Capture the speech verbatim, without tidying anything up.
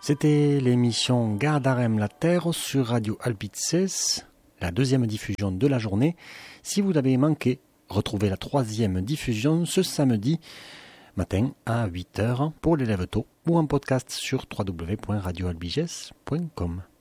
C'était l'émission Gardarem la Terre sur Radio Albitzes, la deuxième diffusion de la journée. Si vous l'avez manqué, retrouvez la troisième diffusion ce samedi matin à huit heures pour les lève tôt ou en podcast sur w w w point radio albiges point com.